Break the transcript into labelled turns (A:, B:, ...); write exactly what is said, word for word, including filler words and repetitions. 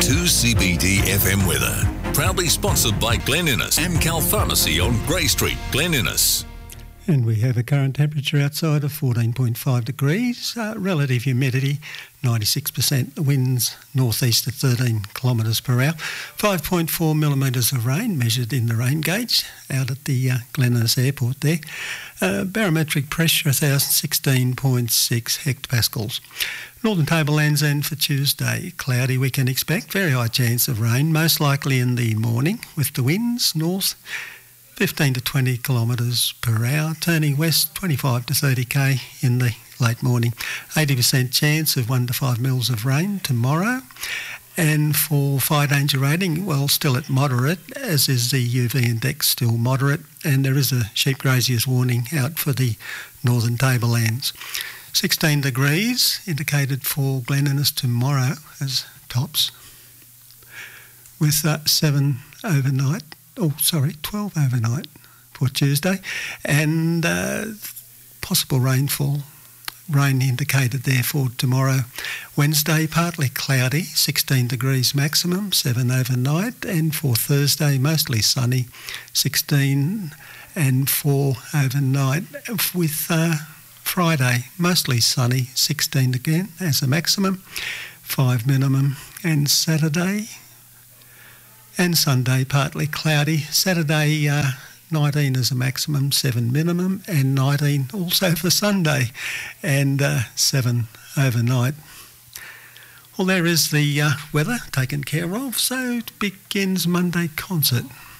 A: two C B D F M weather. Proudly sponsored by Glen Innes, Amcal Pharmacy on Grey Street, Glen Innes.
B: And we have a current temperature outside of fourteen point five degrees, uh, relative humidity ninety-six percent, the winds northeast at thirteen kilometres per hour, five point four millimetres of rain measured in the rain gauge out at the uh, Glen Innes Airport there. Uh, barometric pressure one thousand sixteen point six hectopascals. Northern Tablelands end for Tuesday, cloudy we can expect, very high chance of rain, most likely in the morning with the winds north fifteen to twenty kilometres per hour, turning west twenty-five to thirty k in the late morning. eighty percent chance of one to five mils of rain tomorrow. And for fire danger rating, well, still at moderate, as is the U V index, still moderate, and there is a sheep grazier's warning out for the northern tablelands. sixteen degrees indicated for Glen Innes tomorrow as tops, with uh, seven overnight. Oh, sorry, twelve overnight for Tuesday, and uh, possible rainfall, rain indicated there for tomorrow. Wednesday, partly cloudy, sixteen degrees maximum, seven overnight, and for Thursday, mostly sunny, sixteen and four overnight, with uh, Friday, mostly sunny, sixteen again as a maximum, five minimum, and Saturday and Sunday partly cloudy. Saturday uh, nineteen as a maximum, seven minimum, and nineteen also for Sunday, and uh, seven overnight. Well, there is the uh, weather taken care of, so it begins Monday concert.